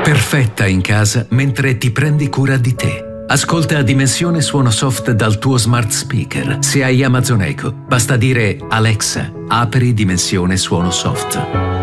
Perfetta in casa mentre ti prendi cura di te. Ascolta Dimensione Suono Soft dal tuo smart speaker. Se hai Amazon Echo, basta dire Alexa, apri Dimensione Suono Soft.